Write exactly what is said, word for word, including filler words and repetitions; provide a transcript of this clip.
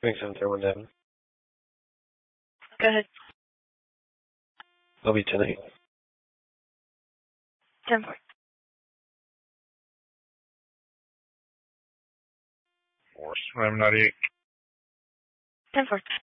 twenty-seven thirty-one Devon. Go ahead. I'll be ten eight. ten four. Force, Ram ninety-eight. ten four.